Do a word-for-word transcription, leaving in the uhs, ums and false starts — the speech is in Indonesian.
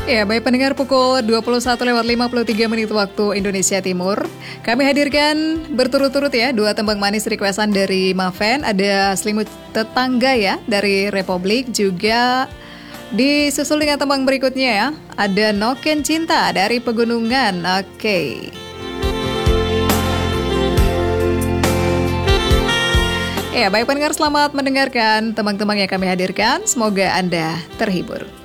Ya, baik pendengar, pukul dua puluh satu lewat lima puluh tiga menit waktu Indonesia Timur. Kami hadirkan berturut-turut ya dua tembang manis requestan dari Maven. Ada Selimut Tetangga ya dari Republik, juga disusul dengan tembang berikutnya ya. Ada Noken Cinta dari Pegunungan. Oke. Ya, baik pendengar, selamat mendengarkan tembang-tembang yang kami hadirkan. Semoga Anda terhibur.